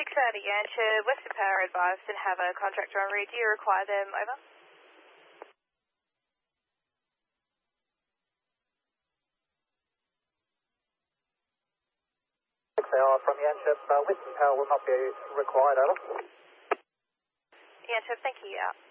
630 Yanchep, Western Power advised and have a contractor en route. Do you require them? Over. From Yanchep, Western Power will not be required, over. Yanchep, thank you, out.